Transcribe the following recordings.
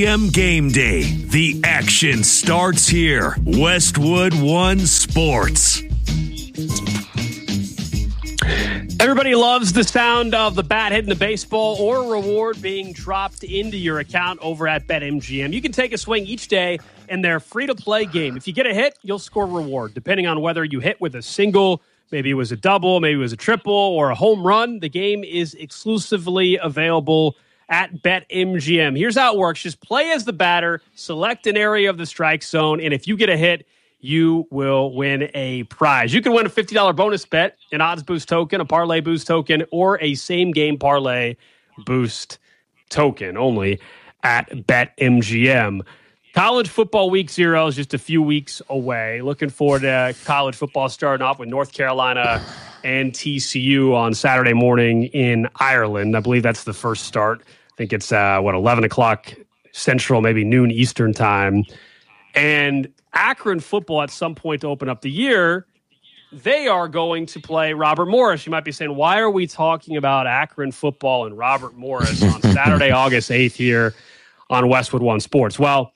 Game Day. The action starts here. Westwood One Sports. Everybody loves the sound of the bat hitting the baseball or reward being dropped into your account over at BetMGM. You can take a swing each day in their free-to-play game. If you get a hit, you'll score reward. Depending on whether you hit with a single, maybe it was a double, maybe it was a triple, or a home run, the game is exclusively available at BetMGM. Here's how it works. Just play as the batter, select an area of the strike zone, and if you get a hit, you will win a prize. You can win a $50 bonus bet, an odds boost token, a parlay boost token, or a same-game parlay boost token, only at BetMGM. College football week 0 is just a few weeks away. Looking forward to college football starting off with North Carolina and TCU on Saturday morning in Ireland. I believe that's the first start. I think it's, 11 o'clock Central, maybe noon Eastern time. And Akron football at some point to open up the year, they are going to play Robert Morris. You might be saying, why are we talking about Akron football and Robert Morris on Saturday, August 8th here on Westwood One Sports? Well,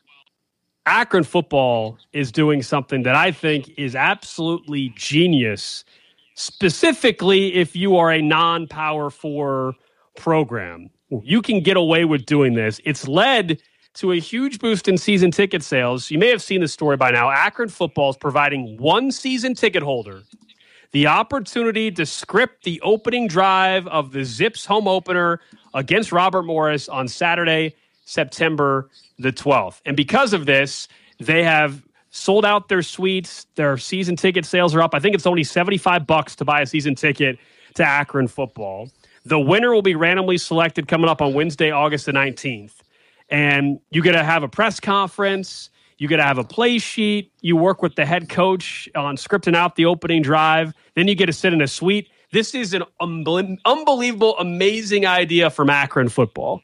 Akron football is doing something that I think is absolutely genius, specifically if you are a non-Power 4 program. You can get away with doing this. It's led to a huge boost in season ticket sales. You may have seen the story by now. Akron football is providing one season ticket holder the opportunity to script the opening drive of the Zips home opener against Robert Morris on Saturday, September the 12th. And because of this, they have sold out their suites. Their season ticket sales are up. I think it's only $75 to buy a season ticket to Akron football. The winner will be randomly selected coming up on Wednesday, August the 19th. And you get to have a press conference. You get to have a play sheet. You work with the head coach on scripting out the opening drive. Then you get to sit in a suite. This is an unbelievable, amazing idea from Akron football.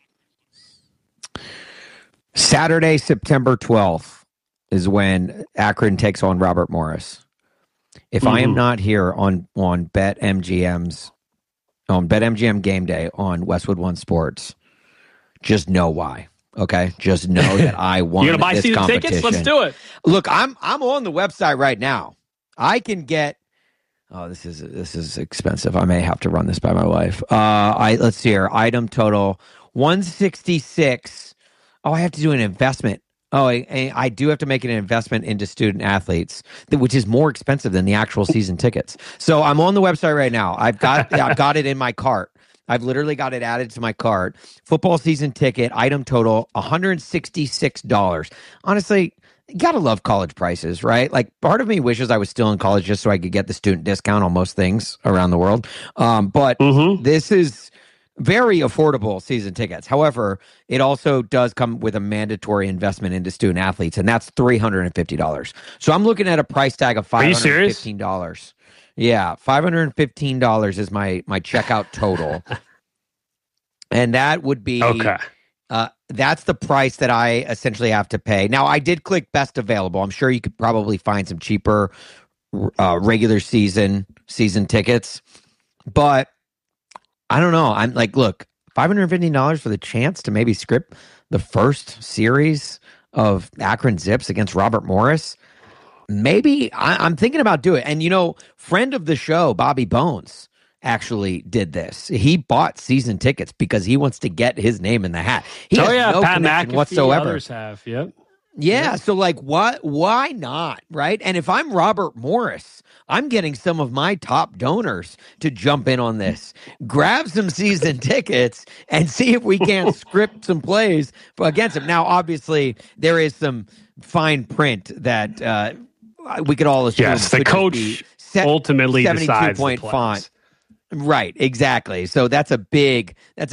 Saturday, September 12th is when Akron takes on Robert Morris. If I am not here on BetMGM's BetMGM Game Day on Westwood One Sports, just know why. Okay, just know that I won. You're gonna buy this season competition. tickets? Let's do it. Look, I'm on the website right now. I can get. Oh, this is expensive. I may have to run this by my wife. Let's see here. Item total 166. Oh, I have to do an investment. Oh, I do have to make an investment into student athletes, which is more expensive than the actual season tickets. So I'm on the website right now. I've got it in my cart. I've literally got it added to my cart. Football season ticket, item total, $166. Honestly, you gotta love college prices, right? Like, part of me wishes I was still in college just so I could get the student discount on most things around the world. But this is very affordable season tickets. However, it also does come with a mandatory investment into student athletes, and that's $350. So I'm looking at a price tag of $515. Are you serious? Yeah, $515 is my checkout total. And that would be okay. That's the price that I essentially have to pay. Now, I did click best available. I'm sure you could probably find some cheaper regular season tickets. But I don't know. I'm like, look, $515 for the chance to maybe script the first series of Akron Zips against Robert Morris. Maybe I'm thinking about doing it. And, friend of the show, Bobby Bones, actually did this. He bought season tickets because he wants to get his name in the hat. He has no Pat connection McAfee, whatsoever. Others have, yep. Yeah, so like, what? Why not, right? And if I'm Robert Morris, I'm getting some of my top donors to jump in on this. Grab some season tickets and see if we can't script some plays against him. Now, obviously, there is some fine print that we could all assume. Yes, the coach ultimately decides the plays. Font. Right, exactly. So that's a big,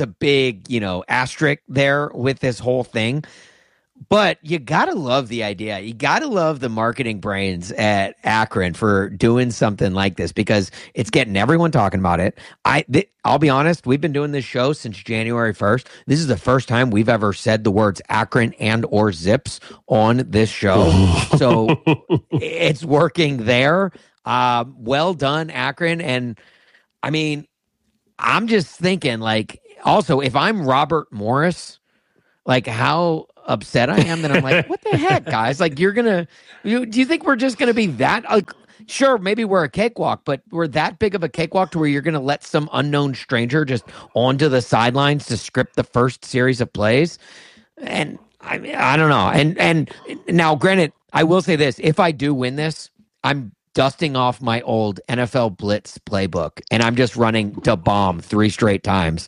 asterisk there with this whole thing. But you got to love the idea. You got to love the marketing brains at Akron for doing something like this because it's getting everyone talking about it. I'll be honest, we've been doing this show since January 1st. This is the first time we've ever said the words Akron and or Zips on this show. So it's working there. Well done, Akron. And I mean, I'm just thinking, like, also, if I'm Robert Morris, like, how upset I am that I'm like, what the heck, guys? Like, do you think we're just gonna be that? Like, sure, maybe we're a cakewalk, but we're that big of a cakewalk to where you're gonna let some unknown stranger just onto the sidelines to script the first series of plays? And I don't know. And now, granted, I will say this: if I do win this, I'm dusting off my old NFL Blitz playbook, and I'm just running to bomb 3 straight times.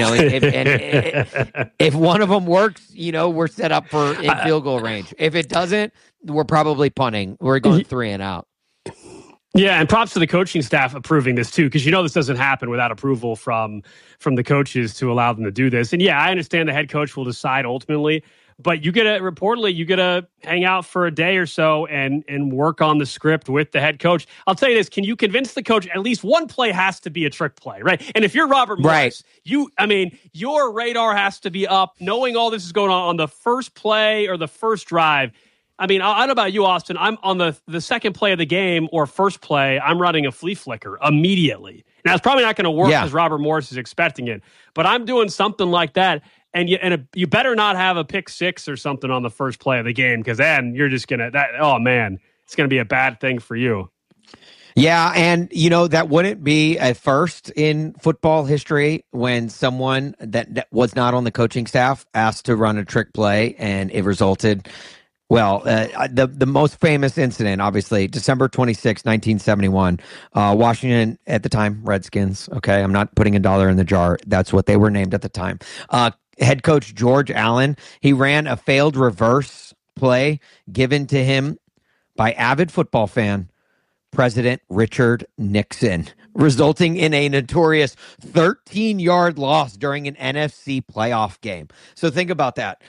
If one of them works, we're set up for in field goal range. If it doesn't, we're probably punting. We're going 3 and out. Yeah, and props to the coaching staff approving this too, because this doesn't happen without approval from the coaches to allow them to do this. And yeah, I understand the head coach will decide ultimately, but you get to hang out for a day or so and work on the script with the head coach. I'll tell you this: can you convince the coach at least one play has to be a trick play, right? And if you're Robert Morris, your radar has to be up, knowing all this is going on the first play or the first drive. I don't know about you, Austin. I'm on the second play of the game or first play, I'm running a flea flicker immediately. Now, it's probably not going to work as Robert Morris is expecting it, but I'm doing something like that. And you better not have a pick 6 or something on the first play of the game, because then you're just it's going to be a bad thing for you. Yeah, and that wouldn't be a first in football history when someone that was not on the coaching staff asked to run a trick play, and it resulted. Well, the most famous incident, obviously, December 26, 1971, Washington, at the time, Redskins, okay? I'm not putting $1 in the jar. That's what they were named at the time. Head coach George Allen, he ran a failed reverse play given to him by avid football fan, President Richard Nixon, resulting in a notorious 13-yard loss during an NFC playoff game. So think about that.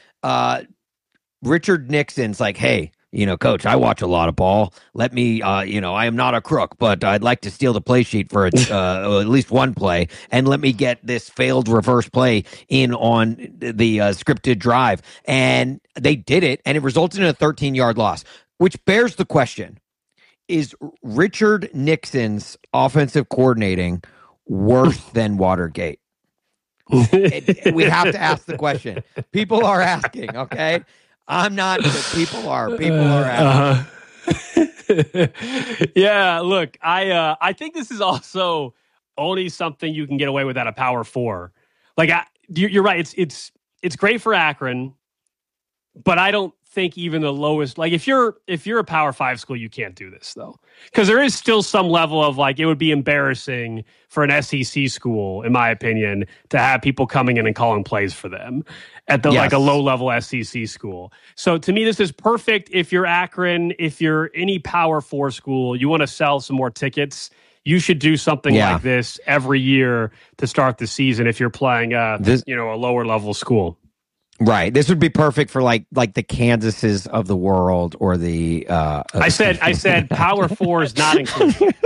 Richard Nixon's like, hey, coach, I watch a lot of ball. Let me, I am not a crook, but I'd like to steal the play sheet for at least one play, and let me get this failed reverse play in on the scripted drive. And they did it, and it resulted in a 13-yard loss, which bears the question, is Richard Nixon's offensive coordinating worse than Watergate? We have to ask the question. People are asking, okay? I'm not, but people are asking. Yeah, look, I think this is also only something you can get away with at a Power 4. Like, you're right. It's great for Akron, but I don't think even the lowest, like if you're a Power 5 school, you can't do this though, because there is still some level of like, it would be embarrassing for an SEC school, in my opinion, to have people coming in and calling plays for them at like a low level SEC school. So to me, this is perfect. If you're Akron, if you're any Power 4 school, you want to sell some more tickets, you should do something like this every year to start the season if you're playing a lower level school. Right. This would be perfect for like the Kansases of the world, or the I said Power 4 is not included.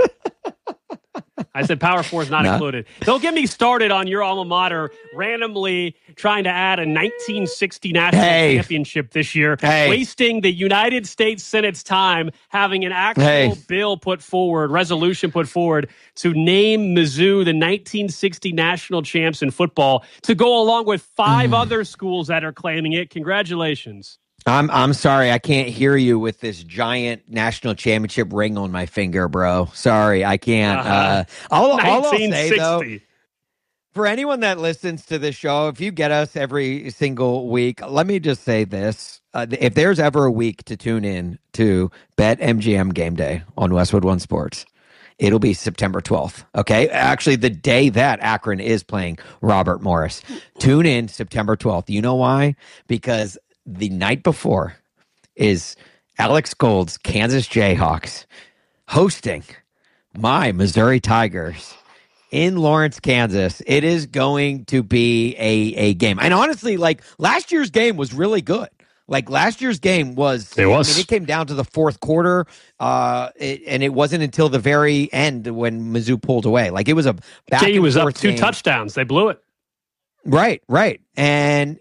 I said Power 4 is not included. Don't get me started on your alma mater randomly trying to add a 1960 national championship this year, wasting the United States Senate's time having an actual resolution put forward to name Mizzou the 1960 national champs in football, to go along with 5 other schools that are claiming it. Congratulations. I'm sorry, I can't hear you with this giant national championship ring on my finger, bro. Sorry, I can't. All I'll say, though, for anyone that listens to this show, if you get us every single week, let me just say this. If there's ever a week to tune in to BetMGM Game Day on Westwood One Sports, it'll be September 12th, okay? Actually, the day that Akron is playing Robert Morris. Tune in September 12th. You know why? Because the night before is Alex Gold's Kansas Jayhawks hosting my Missouri Tigers in Lawrence, Kansas. It is going to be a game. And honestly, like, last year's game was really good. Like, last year's game was. It was. I mean, it came down to the fourth quarter, and it wasn't until the very end when Mizzou pulled away. Like, it was a back and forth. He was up 2 touchdowns. They blew it. Right. And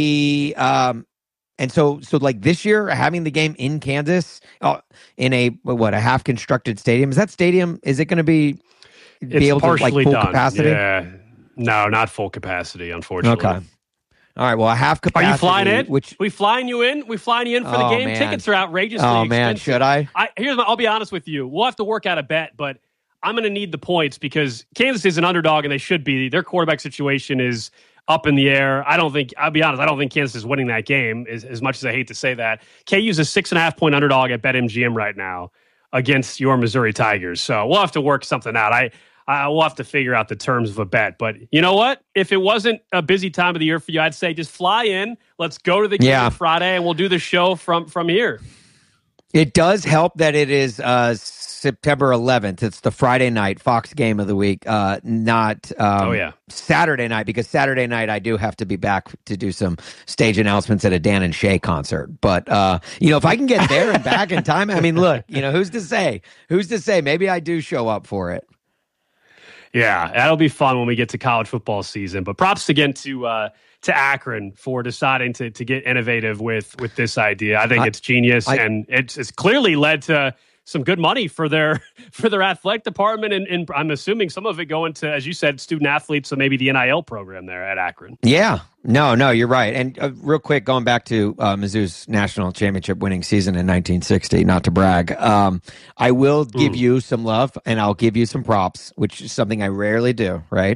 and so like this year, having the game in Kansas, in a half constructed stadium, is it going to be able to, like, full capacity? Yeah, no, not full capacity, unfortunately. Okay. All right, well, I have capacity. Are you flying in? Which We flying you in? We flying you in for the game? Man. Tickets are outrageously Oh, expensive. man, should I? I'll be honest with you. We'll have to work out a bet, but I'm going to need the points because Kansas is an underdog, and they should be. Their quarterback situation is up in the air. I'll be honest, I don't think Kansas is winning that game, as much as I hate to say that. KU's a 6.5-point underdog at BetMGM right now against your Missouri Tigers. So we'll have to work something out. We'll have to figure out the terms of a bet. But you know what? If it wasn't a busy time of the year for you, I'd say just fly in. Let's go to the game on Friday, and we'll do the show from here. It does help that it is September 11th. It's the Friday night Fox game of the week, not Saturday night, because Saturday night I do have to be back to do some stage announcements at a Dan and Shay concert. But, if I can get there and back in time, I mean, look, who's to say? Who's to say? Maybe I do show up for it. Yeah, that'll be fun when we get to college football season. But props again to Akron for deciding to get innovative with this idea. I think it's genius, and it's clearly led to some good money for their athletic department, and I'm assuming some of it going to, as you said, student athletes, so maybe the NIL program there at Akron. Yeah, no, you're right. And real quick, going back to Mizzou's national championship winning season in 1960, not to brag, I will give you some love, and I'll give you some props, which is something I rarely do, right?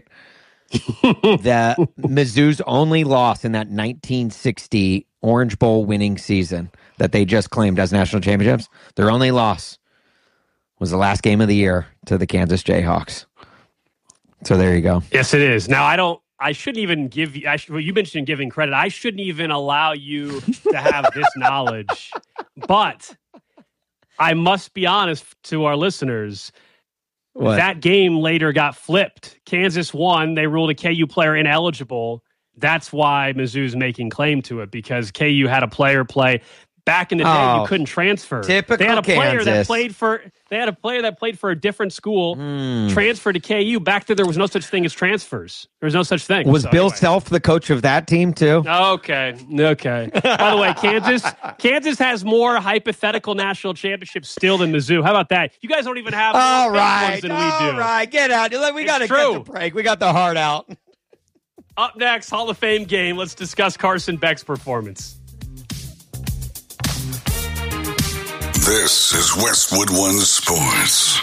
That Mizzou's only loss in that 1960 Orange Bowl winning season that they just claimed as national championships, their only loss was the last game of the year to the Kansas Jayhawks. So there you go. Yes, it is. Now, I shouldn't even give you, you mentioned giving credit. I shouldn't even allow you to have this knowledge. But I must be honest to our listeners. What? That game later got flipped. Kansas won. They ruled a KU player ineligible. That's why Mizzou's making claim to it, because KU had a player play. Back in the day, you couldn't transfer. Typical They had a player Kansas. that played for a different school, transferred to KU. Back then, there was no such thing as transfers. There was no such thing. Was Bill Self the coach of that team too? Okay. By the way, Kansas has more hypothetical national championships still than Mizzou. How about that? You guys don't even have more ones than we do. All right, get out. We got to get the break. We got the heart out. Up next, Hall of Fame game. Let's discuss Carson Beck's performance. This is Westwood One Sports.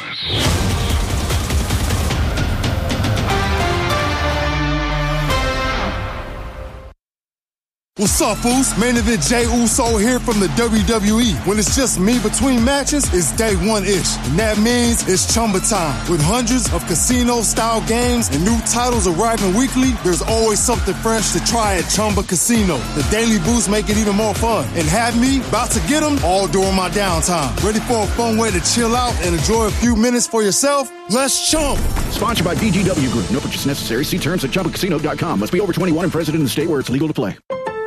What's up, fools? Main event Jey Uso here from the WWE. When it's just me between matches, it's day one-ish. And that means it's Chumba time. With hundreds of casino-style games and new titles arriving weekly, there's always something fresh to try at Chumba Casino. The daily boosts make it even more fun. And have me about to get them all during my downtime. Ready for a fun way to chill out and enjoy a few minutes for yourself? Let's chump. Sponsored by BGW Group. No purchase necessary. See terms at ChumbaCasino.com. Must be over 21 and present in the state where it's legal to play.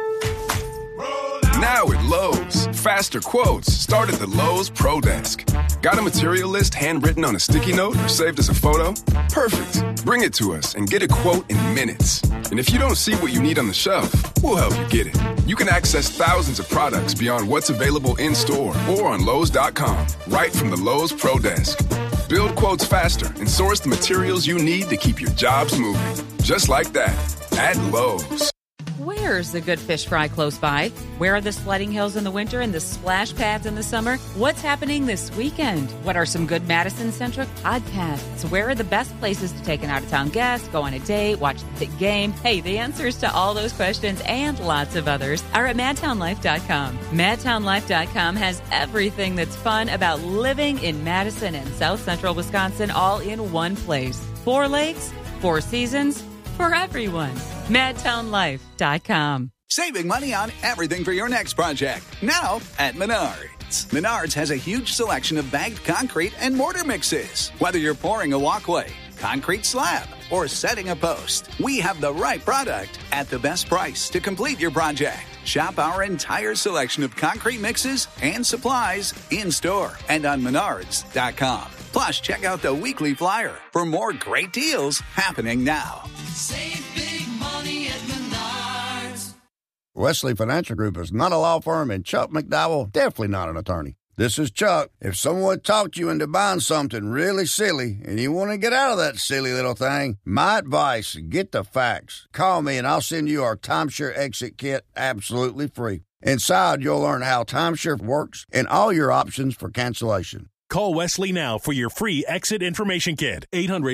Now at Lowe's, faster quotes start at the Lowe's Pro Desk. Got a material list handwritten on a sticky note or saved as a photo? Perfect. Bring it to us and get a quote in minutes. And if you don't see what you need on the shelf, we'll help you get it. You can access thousands of products beyond what's available in-store or on Lowe's.com, right from the Lowe's Pro Desk. Build quotes faster and source the materials you need to keep your jobs moving. Just like that, at Lowe's. Where's the good fish fry close by? Where are the sledding hills in the winter and the splash pads in the summer? What's happening this weekend? What are some good Madison-centric podcasts? Where are the best places to take an out-of-town guest, go on a date, watch the big game? Hey, the answers to all those questions and lots of others are at MadtownLife.com. MadtownLife.com has everything that's fun about living in Madison and South Central Wisconsin all in one place. 4 lakes, 4 seasons, for everyone. MadtownLife.com. Saving money on everything for your next project. Now at Menards. Menards has a huge selection of bagged concrete and mortar mixes. Whether you're pouring a walkway, concrete slab, or setting a post, we have the right product at the best price to complete your project. Shop our entire selection of concrete mixes and supplies in-store and on Menards.com. Plus, check out the weekly flyer for more great deals happening now. Save big money at Menards. Wesley Financial Group is not a law firm, and Chuck McDowell definitely not an attorney. This is Chuck. If someone talked you into buying something really silly and you want to get out of that silly little thing, my advice, get the facts. Call me and I'll send you our timeshare exit kit absolutely free. Inside, you'll learn how timeshare works and all your options for cancellation. Call Wesley now for your free exit information kit.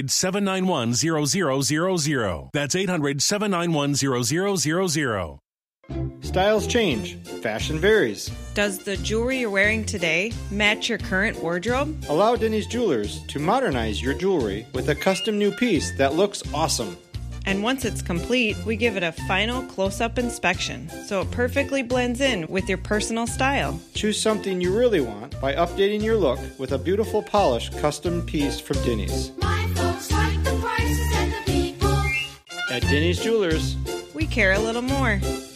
800-791-0000. That's 800-791-0000. Styles change. Fashion varies. Does the jewelry you're wearing today match your current wardrobe? Allow Denny's Jewelers to modernize your jewelry with a custom new piece that looks awesome. And once it's complete, we give it a final close-up inspection, so it perfectly blends in with your personal style. Choose something you really want by updating your look with a beautiful polished custom piece from Denny's. My folks like the prices and the people. At Denny's Jewelers, we care a little more.